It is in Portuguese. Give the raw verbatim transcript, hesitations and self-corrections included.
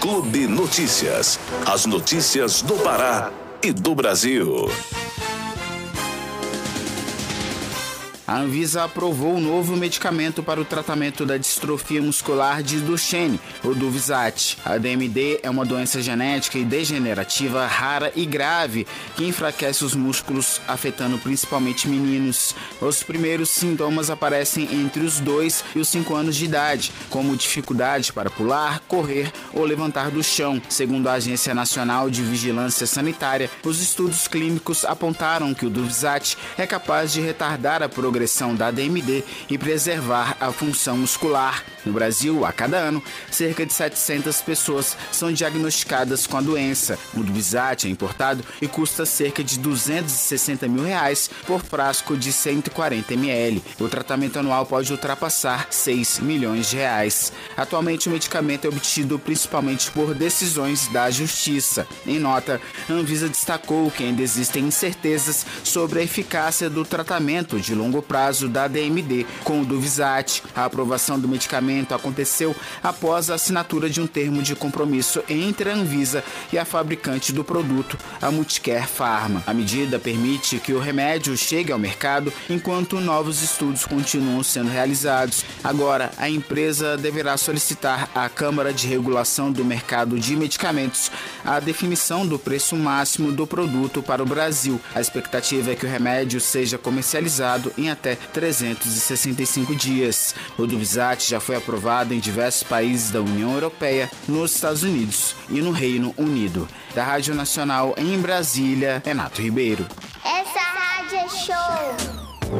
Clube Notícias. As notícias do Pará e do Brasil. A Anvisa aprovou um novo medicamento para o tratamento da distrofia muscular de Duchenne, o Duvizat. A D M D é uma doença genética e degenerativa rara e grave que enfraquece os músculos, afetando principalmente meninos. Os primeiros sintomas aparecem entre os dois e os cinco anos de idade, como dificuldade para pular, correr ou levantar do chão. Segundo a Agência Nacional de Vigilância Sanitária, os estudos clínicos apontaram que o Duvizat é capaz de retardar a progressão da D M D e preservar a função muscular. No Brasil, a cada ano, cerca de setecentas pessoas são diagnosticadas com a doença. O Duvizat é importado e custa cerca de duzentos e sessenta mil reais por frasco de cento e quarenta mililitros. O tratamento anual pode ultrapassar seis milhões de reais. Atualmente, o medicamento é obtido principalmente por decisões da Justiça. Em nota, a Anvisa destacou que ainda existem incertezas sobre a eficácia do tratamento de longo prazo da D M D com o Duvizat. A aprovação do medicamento aconteceu após a assinatura de um termo de compromisso entre a Anvisa e a fabricante do produto, a Multicare Pharma. A medida permite que o remédio chegue ao mercado enquanto novos estudos continuam sendo realizados. Agora, a empresa deverá solicitar à Câmara de Regulação do Mercado de Medicamentos a definição do preço máximo do produto para o Brasil. A expectativa é que o remédio seja comercializado em até trezentos e sessenta e cinco dias. O Duvizat já foi aprovado em diversos países da União Europeia, nos Estados Unidos e no Reino Unido. Da Rádio Nacional em Brasília, Renato Ribeiro.